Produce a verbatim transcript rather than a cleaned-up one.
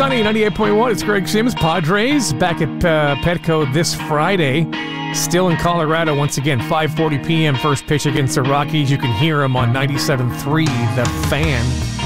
Sunny, ninety-eight point one. It's Greg Sims. Padres back at uh, Petco this Friday. Still in Colorado once again. five forty p.m. first pitch against the Rockies. You can hear them on ninety-seven point three, The Fan.